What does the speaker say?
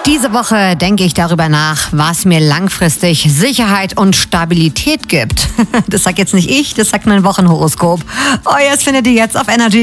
Diese Woche denke ich darüber nach, was mir langfristig Sicherheit und Stabilität gibt. Das sagt jetzt nicht ich, das sagt mein Wochenhoroskop. Euers findet ihr jetzt auf Energy.